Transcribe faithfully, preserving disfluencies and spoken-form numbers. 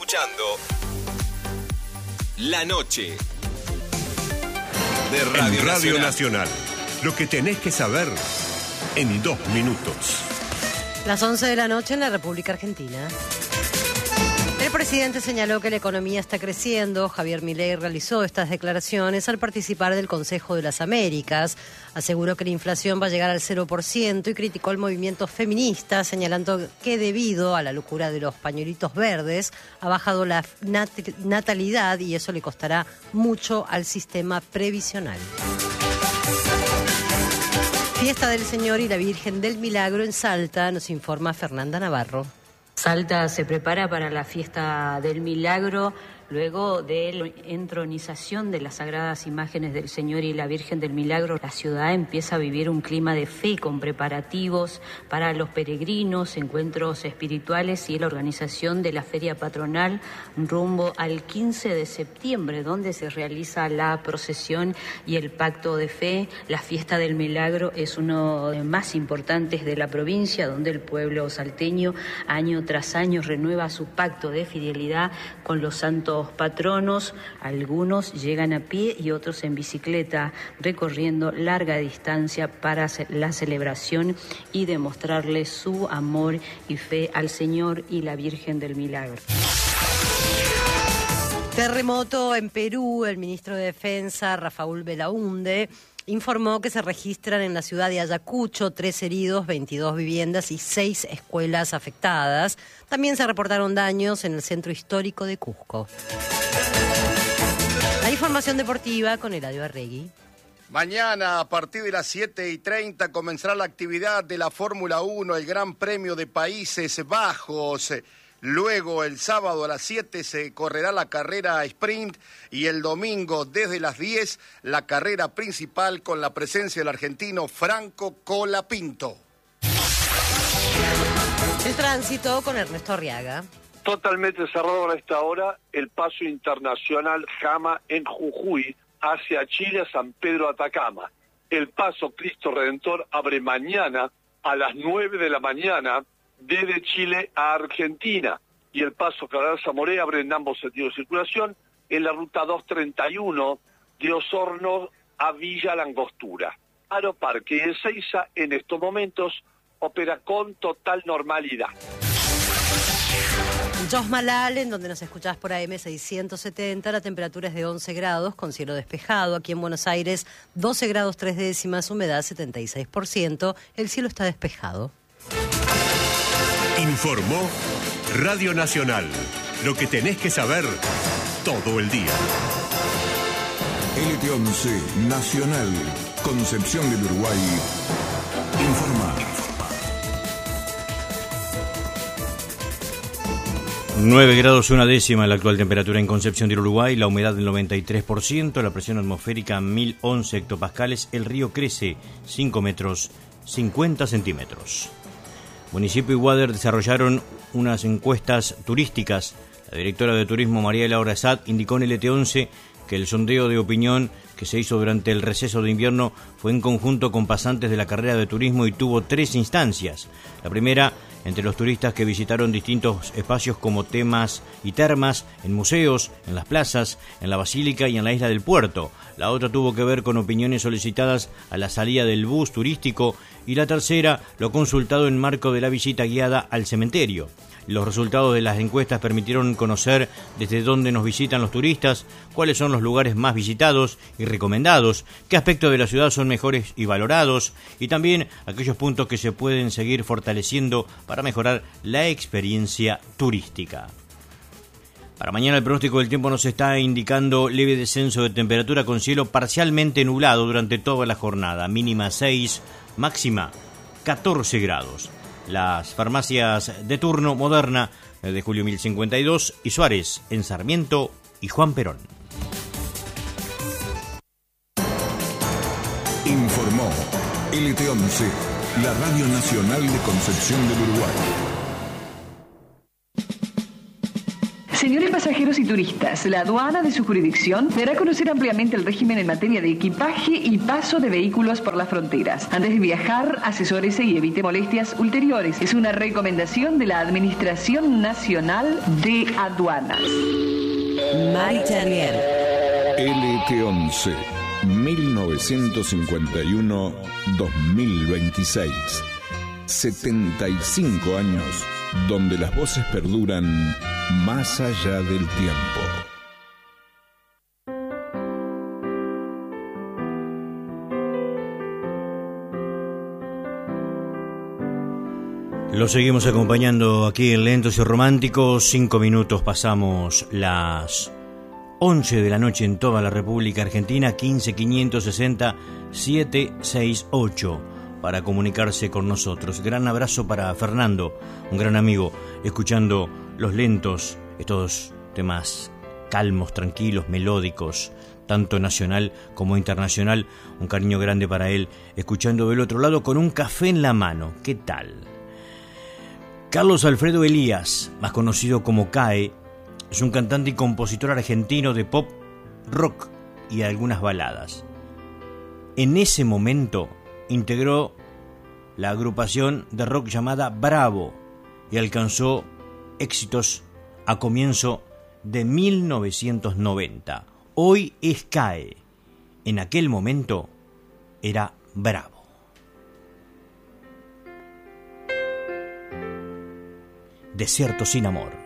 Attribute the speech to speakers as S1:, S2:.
S1: escuchando La Noche de Radio,
S2: en Radio
S1: Nacional.
S2: Nacional. Lo que tenés que saber en dos minutos.
S3: Las once de la noche en la República Argentina. El presidente señaló que la economía está creciendo. Javier Milei realizó estas declaraciones al participar del Consejo de las Américas. Aseguró que la inflación va a llegar al cero por ciento y criticó el movimiento feminista, señalando que debido a la locura de los pañuelitos verdes ha bajado la nat- natalidad y eso le costará mucho al sistema previsional. Fiesta del Señor y la Virgen del Milagro en Salta, nos informa Fernanda Navarro.
S4: Salta se prepara para la fiesta del Milagro luego de la entronización de las sagradas imágenes del Señor y la Virgen del Milagro. La ciudad empieza a vivir un clima de fe con preparativos para los peregrinos, encuentros espirituales y la organización de la feria patronal rumbo al quince de septiembre, donde se realiza la procesión y el pacto de fe. La fiesta del Milagro es uno de los más importantes de la provincia, donde el pueblo salteño año tras año renueva su pacto de fidelidad con los santos patronos. Algunos llegan a pie y otros en bicicleta, recorriendo larga distancia para la celebración y demostrarle su amor y fe al Señor y la Virgen del Milagro.
S3: Terremoto en Perú. El ministro de Defensa, Rafael Belaúnde, informó que se registran en la ciudad de Ayacucho tres heridos, veintidós viviendas y seis escuelas afectadas. También se reportaron daños en el centro histórico de Cusco. La información deportiva con Eladio Arregui.
S5: Mañana, a partir de las siete y treinta, comenzará la actividad de la Fórmula uno, el Gran Premio de Países Bajos. Luego, el sábado a las siete se correrá la carrera sprint y el domingo desde las diez la carrera principal con la presencia del argentino Franco Colapinto.
S3: El tránsito con Ernesto Arriaga.
S6: Totalmente cerrado a esta hora el paso internacional Jama en Jujuy hacia Chile, a San Pedro Atacama. El paso Cristo Redentor abre mañana a las nueve de la mañana desde Chile a Argentina, y el paso Cabral Zamoré abre en ambos sentidos de circulación en la ruta doscientos treinta y uno de Osorno a Villa Langostura. Aeroparque de Ezeiza en estos momentos opera con total normalidad.
S3: Yosmalal, en donde nos escuchás por A M seiscientos setenta, la temperatura es de once grados con cielo despejado. Aquí en Buenos Aires, doce grados tres décimas, humedad setenta y seis por ciento. El cielo está despejado.
S2: Informó Radio Nacional. Lo que tenés que saber todo el día.
S7: L T once Nacional, Concepción del Uruguay, informa.
S8: nueve grados una décima la actual temperatura en Concepción del Uruguay, la humedad del noventa y tres por ciento, la presión atmosférica mil once hectopascales, el río crece cinco metros cincuenta centímetros. Municipio y Wader desarrollaron unas encuestas turísticas. La directora de Turismo, María Laura Sad, indicó en L T once que el sondeo de opinión que se hizo durante el receso de invierno fue en conjunto con pasantes de la carrera de turismo y tuvo tres instancias. La primera, entre los turistas que visitaron distintos espacios como temas y termas, en museos, en las plazas, en la Basílica y en la isla del Puerto. La otra tuvo que ver con opiniones solicitadas a la salida del bus turístico y la tercera, lo consultado en marco de la visita guiada al cementerio. Los resultados de las encuestas permitieron conocer desde dónde nos visitan los turistas, cuáles son los lugares más visitados y recomendados, qué aspectos de la ciudad son mejores y valorados, y también aquellos puntos que se pueden seguir fortaleciendo para mejorar la experiencia turística. Para mañana el pronóstico del tiempo nos está indicando leve descenso de temperatura con cielo parcialmente nublado durante toda la jornada, mínima seis, máxima catorce grados. Las farmacias de turno Moderna de Julio mil cincuenta y dos y Suárez en Sarmiento y Juan Perón.
S7: Informó L T once, la Radio Nacional de Concepción del Uruguay.
S1: Señores pasajeros y turistas, la aduana de su jurisdicción dará a conocer ampliamente el régimen en materia de equipaje y paso de vehículos por las fronteras. Antes de viajar, asesórese y evite molestias ulteriores. Es una recomendación de la Administración Nacional de Aduanas.
S9: Mari Charrier.
S7: L T once, mil novecientos cincuenta y uno a dos mil veintiséis. setenta y cinco años donde las voces perduran más allá del tiempo.
S8: Lo seguimos acompañando aquí en Lentos y Románticos. Cinco minutos pasamos las once de la noche en toda la República Argentina. Quince quinientos sesenta setecientos sesenta y ocho para comunicarse con nosotros. Gran abrazo para Fernando, un gran amigo, escuchando Los Lentos, estos temas calmos, tranquilos, melódicos, tanto nacional como internacional. Un cariño grande para él, escuchando del otro lado con un café en la mano. ¿Qué tal? Carlos Alfredo Elías, más conocido como C A E, es un cantante y compositor argentino de pop, rock y algunas baladas. En ese momento integró la agrupación de rock llamada Bravo y alcanzó éxitos a comienzo de mil novecientos noventa. Hoy es C A E. En aquel momento era Bravo. Desierto sin amor.